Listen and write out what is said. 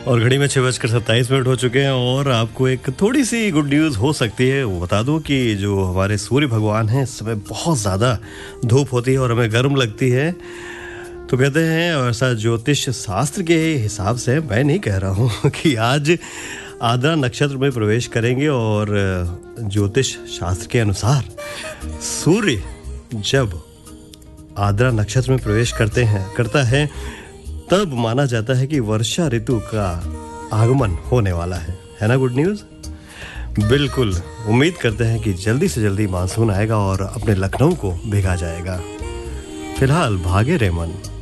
और घड़ी में 6:27 हो चुके हैं और आपको एक थोड़ी सी गुड न्यूज़ हो सकती है। वो बता दूं कि जो हमारे सूर्य भगवान हैं इस समय बहुत ज़्यादा धूप होती है और हमें गर्म लगती है। तो कहते हैं ऐसा ज्योतिष शास्त्र के हिसाब से, मैं नहीं कह रहा हूँ कि आज आद्रा नक्षत्र में प्रवेश करेंगे और ज्योतिष शास्त्र के अनुसार सूर्य जब आद्रा नक्षत्र में प्रवेश करता है तब माना जाता है कि वर्षा ऋतु का आगमन होने वाला है ना गुड न्यूज़। बिल्कुल उम्मीद करते हैं कि जल्दी से जल्दी मानसून आएगा और अपने लखनऊ को भिगा जाएगा। फिलहाल भागे रे मन।